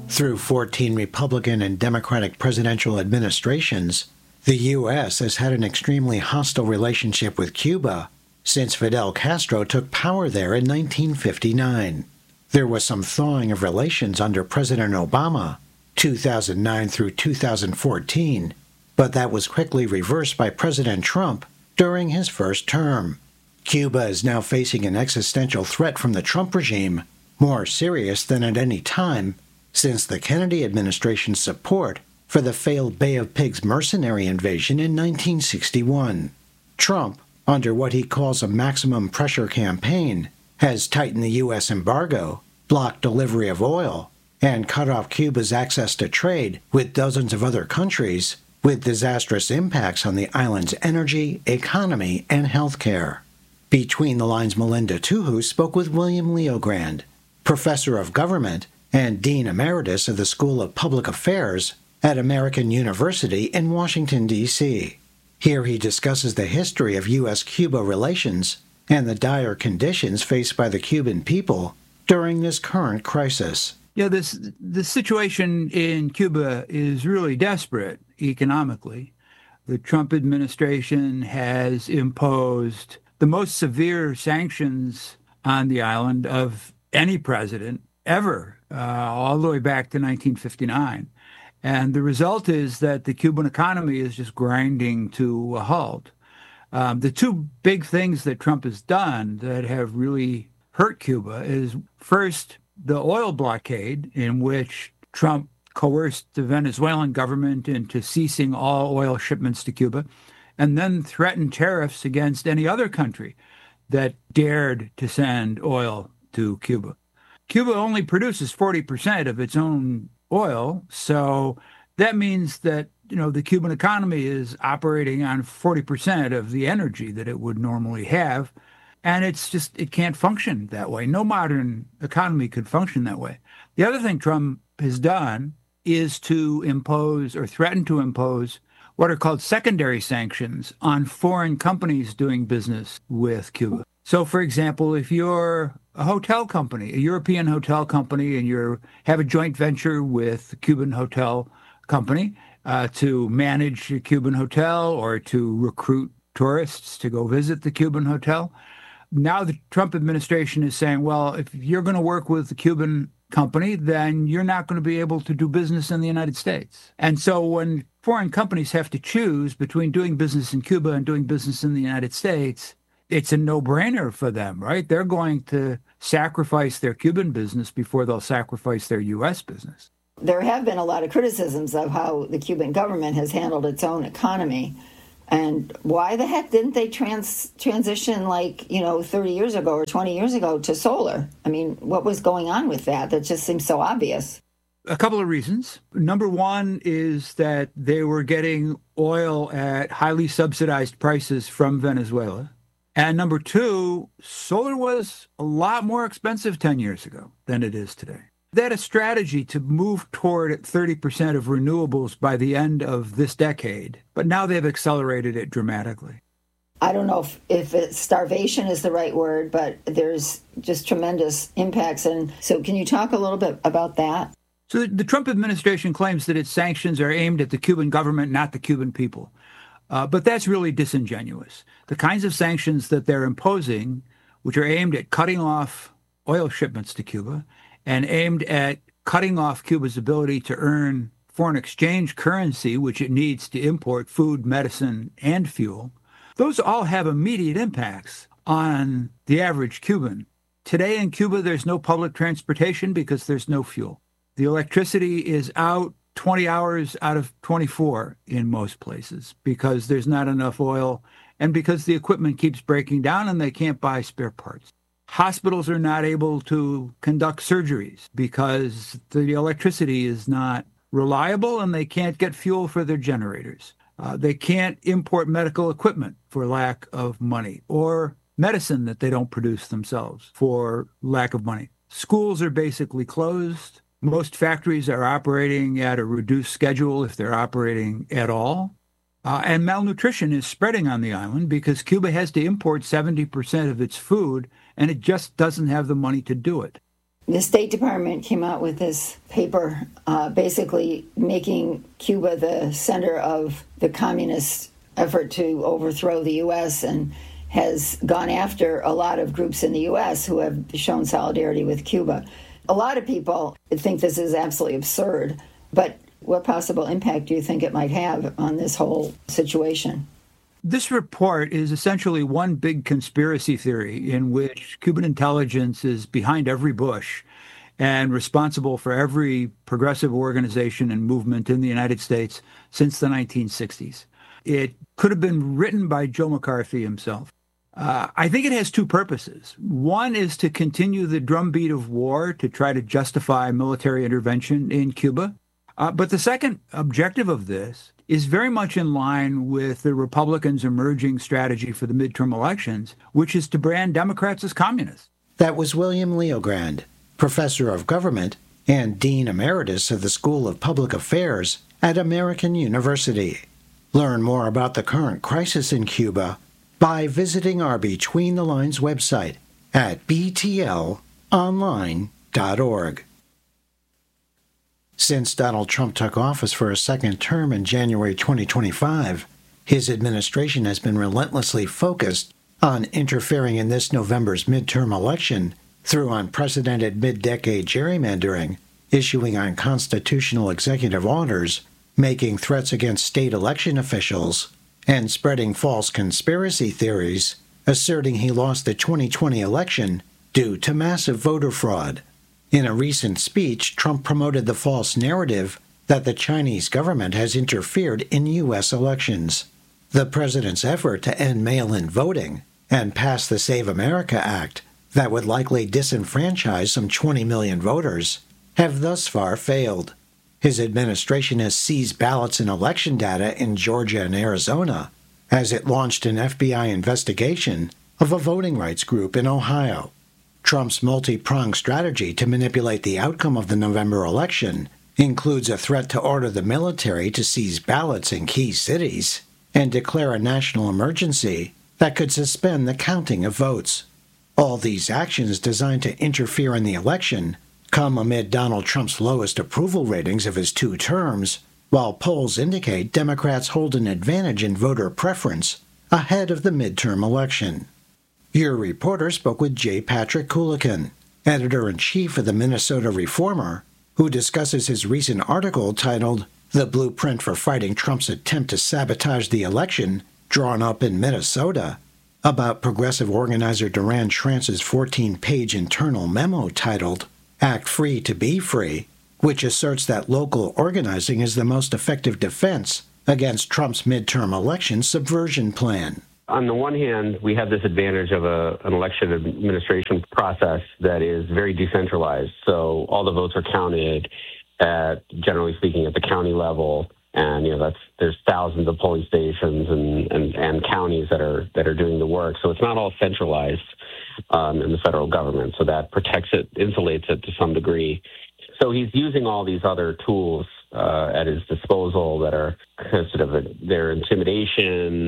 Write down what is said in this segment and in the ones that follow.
Through 14 Republican and Democratic presidential administrations, the U.S. has had an extremely hostile relationship with Cuba since Fidel Castro took power there in 1959. There was some thawing of relations under President Obama, 2009 through 2014, but that was quickly reversed by President Trump during his first term. Cuba is now facing an existential threat from the Trump regime, more serious than at any time since the Kennedy administration's support for the failed Bay of Pigs mercenary invasion in 1961. Trump, under what he calls a maximum pressure campaign, has tightened the U.S. embargo, blocked delivery of oil, and cut off Cuba's access to trade with dozens of other countries, with disastrous impacts on the island's energy, economy, and healthcare. Between the Lines, Melinda Tuhu spoke with William Leogrand, professor of government and Dean Emeritus of the School of Public Affairs at American University in Washington, D.C. Here he discusses the history of U.S.-Cuba relations and the dire conditions faced by the Cuban people during this current crisis. Yeah, the situation in Cuba is really desperate economically. The Trump administration has imposed the most severe sanctions on the island of any president ever, all the way back to 1959. And the result is that the Cuban economy is just grinding to a halt. The two big things that Trump has done that have really hurt Cuba is, first, the oil blockade, in which Trump coerced the Venezuelan government into ceasing all oil shipments to Cuba, and then threatened tariffs against any other country that dared to send oil to Cuba. Cuba only produces 40% of its own oil, so that means that, the Cuban economy is operating on 40% of the energy that it would normally have, and it can't function that way. No modern economy could function that way. The other thing Trump has done is to impose or threaten to impose what are called secondary sanctions on foreign companies doing business with Cuba. So, for example, if you're a hotel company, a European hotel company, and you have a joint venture with a Cuban hotel company to manage a Cuban hotel or to recruit tourists to go visit the Cuban hotel, now the Trump administration is saying, well, if you're going to work with the Cuban company, then you're not going to be able to do business in the United States. And so when foreign companies have to choose between doing business in Cuba and doing business in the United States, it's a no-brainer for them, right? They're going to sacrifice their Cuban business before they'll sacrifice their U.S. business. There have been a lot of criticisms of how the Cuban government has handled its own economy. And why the heck didn't they transition 30 years ago or 20 years ago to solar? I mean, what was going on with that? That just seems so obvious. A couple of reasons. Number one is that they were getting oil at highly subsidized prices from Venezuela. And number two, solar was a lot more expensive 10 years ago than it is today. They had a strategy to move toward 30% of renewables by the end of this decade, but now they've accelerated it dramatically. I don't know if starvation is the right word, but there's just tremendous impacts. And so can you talk a little bit about that? So the Trump administration claims that its sanctions are aimed at the Cuban government, not the Cuban people. But that's really disingenuous. The kinds of sanctions that they're imposing, which are aimed at cutting off oil shipments to Cuba and aimed at cutting off Cuba's ability to earn foreign exchange currency, which it needs to import food, medicine, and fuel, those all have immediate impacts on the average Cuban. Today in Cuba, there's no public transportation because there's no fuel. The electricity is out 20 hours out of 24 in most places because there's not enough oil and because the equipment keeps breaking down and they can't buy spare parts. Hospitals are not able to conduct surgeries because the electricity is not reliable and they can't get fuel for their generators. They can't import medical equipment for lack of money or medicine that they don't produce themselves for lack of money. Schools are basically closed. Most factories are operating at a reduced schedule if they're operating at all. And malnutrition is spreading on the island because Cuba has to import 70% of its food, and it just doesn't have the money to do it. The State Department came out with this paper basically making Cuba the center of the communist effort to overthrow the U.S. and has gone after a lot of groups in the U.S. who have shown solidarity with Cuba. A lot of people think this is absolutely absurd, but what possible impact do you think it might have on this whole situation? This report is essentially one big conspiracy theory in which Cuban intelligence is behind every Bush and responsible for every progressive organization and movement in the United States since the 1960s. It could have been written by Joe McCarthy himself. I think it has two purposes. One is to continue the drumbeat of war to try to justify military intervention in Cuba. But the second objective of this is very much in line with the Republicans' emerging strategy for the midterm elections, which is to brand Democrats as communists. That was William Leogrand, professor of government and dean emeritus of the School of Public Affairs at American University. Learn more about the current crisis in Cuba by visiting our Between the Lines website at btlonline.org. Since Donald Trump took office for a second term in January 2025, his administration has been relentlessly focused on interfering in this November's midterm election through unprecedented mid-decade gerrymandering, issuing unconstitutional executive orders, making threats against state election officials, and spreading false conspiracy theories, asserting he lost the 2020 election due to massive voter fraud. In a recent speech, Trump promoted the false narrative that the Chinese government has interfered in U.S. elections. The president's effort to end mail-in voting and pass the Save America Act that would likely disenfranchise some 20 million voters have thus far failed. His administration has seized ballots and election data in Georgia and Arizona as it launched an FBI investigation of a voting rights group in Ohio. Trump's multi-pronged strategy to manipulate the outcome of the November election includes a threat to order the military to seize ballots in key cities and declare a national emergency that could suspend the counting of votes. All these actions designed to interfere in the election come amid Donald Trump's lowest approval ratings of his 2 terms, while polls indicate Democrats hold an advantage in voter preference ahead of the midterm election. Your reporter spoke with J. Patrick Coolican, editor-in-chief of the Minnesota Reformer, who discusses his recent article titled "The Blueprint for Fighting Trump's Attempt to Sabotage the Election, Drawn Up in Minnesota," about progressive organizer Duran Schrantz's 14-page internal memo titled "Act Free to Be Free," which asserts that local organizing is the most effective defense against Trump's midterm election subversion plan. On the one hand, we have this advantage of an election administration process that is very decentralized. So all the votes are counted at, generally speaking, at the county level. And, there's thousands of polling stations and counties that are doing the work. So it's not all centralized in the federal government. So that protects it, insulates it to some degree. So he's using all these other tools at his disposal that are sort of their intimidation,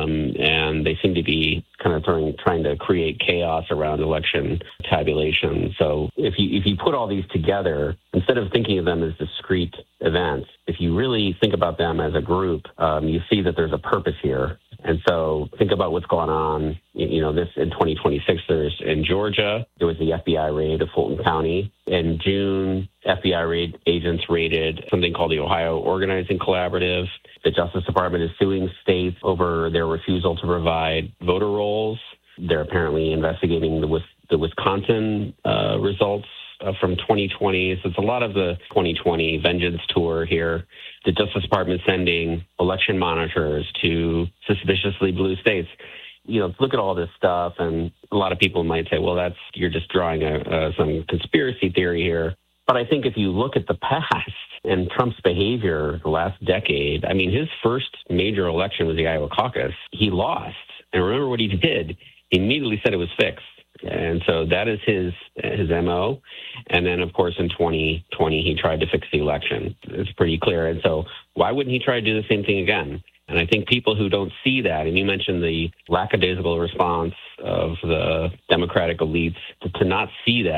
and they seem to be kind of trying to create chaos around election tabulation. So if you put all these together, instead of thinking of them as discrete events, if you really think about them as a group, you see that there's a purpose here. And so think about what's going on. This in 2026, in Georgia, there was the FBI raid of Fulton County. In June, FBI agents raided something called the Ohio Organizing Collaborative. The Justice Department is suing states over their refusal to provide voter rolls. They're apparently investigating the Wisconsin results from 2020. So it's a lot of the 2020 vengeance tour here. The Justice Department sending election monitors to suspiciously blue states. Look at all this stuff, and a lot of people might say, well, you're just drawing some conspiracy theory here. But I think if you look at the past and Trump's behavior the last decade, his first major election was the Iowa caucus. He lost. And remember what he did? He immediately said it was fixed. And so that is his MO. And then, of course, in 2020, he tried to fix the election. It's pretty clear. And so why wouldn't he try to do the same thing again? And I think people who don't see that, and you mentioned the lackadaisical response of the Democratic elites, to not see that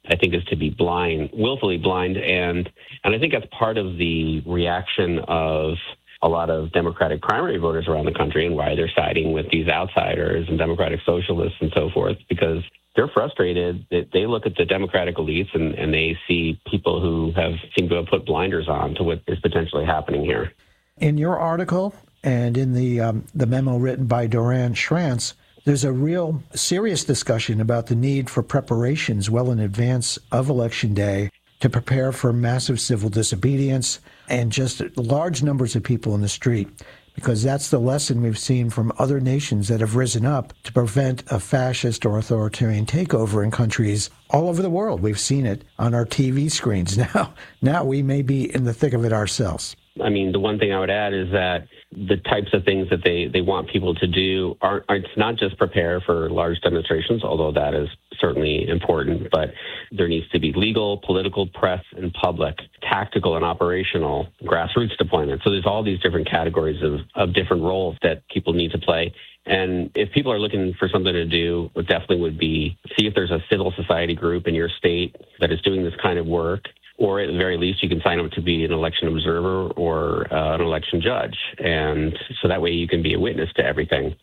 I think, is to be blind, willfully blind. And I think that's part of the reaction of a lot of Democratic primary voters around the country and why they're siding with these outsiders and Democratic socialists and so forth, because they're frustrated that they look at the Democratic elites and they see people who seem to have put blinders on to what is potentially happening here. In your article and in the memo written by Doran Schrantz, there's a real serious discussion about the need for preparations well in advance of Election Day to prepare for massive civil disobedience and just large numbers of people in the street, because that's the lesson we've seen from other nations that have risen up to prevent a fascist or authoritarian takeover in countries all over the world. We've seen it on our TV screens. Now we may be in the thick of it ourselves. I mean, the one thing I would add is that the types of things that they want people to do it's not just prepare for large demonstrations, although that is certainly important, but there needs to be legal, political, press, and public, tactical and operational grassroots deployment. So there's all these different categories of different roles that people need to play. And if people are looking for something to do, it definitely would be see if there's a civil society group in your state that is doing this kind of work. Or at the very least, you can sign up to be an election observer or an election judge. And so that way you can be a witness to everything.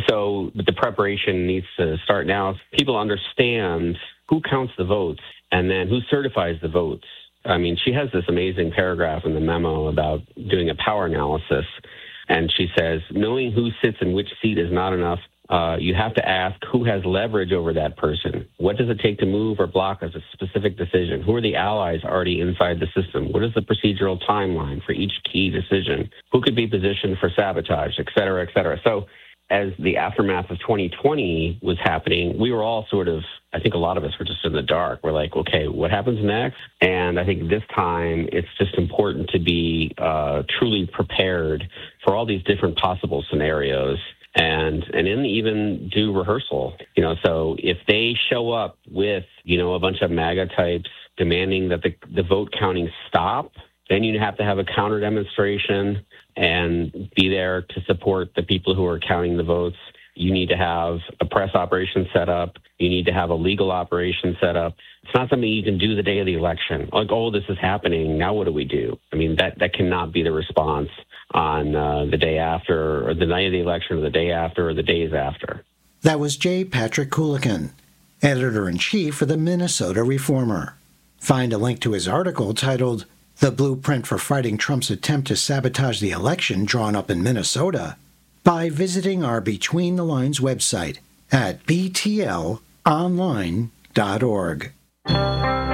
So the preparation needs to start now. People understand who counts the votes and then who certifies the votes. I mean, she has this amazing paragraph in the memo about doing a power analysis. And she says, knowing who sits in which seat is not enough. You have to ask who has leverage over that person. What does it take to move or block a specific decision? Who are the allies already inside the system? What is the procedural timeline for each key decision? Who could be positioned for sabotage, et cetera, et cetera? So as the aftermath of 2020 was happening, we were all I think a lot of us were just in the dark. We're like, okay, what happens next? And I think this time it's just important to be truly prepared for all these different possible scenarios. And even do rehearsal, so if they show up with, a bunch of MAGA types demanding that the vote counting stop, then you have to have a counter demonstration and be there to support the people who are counting the votes. You need to have a press operation set up. You need to have a legal operation set up. It's not something you can do the day of the election. Like, oh, this is happening. Now what do we do? I mean, that cannot be the response on the day after or the night of the election or the day after or the days after. That was J. Patrick Coolican, editor-in-chief for the Minnesota Reformer. Find a link to his article titled The Blueprint for Fighting Trump's Attempt to Sabotage the Election Drawn Up in Minnesota by visiting our Between the Lines website at btlonline.org.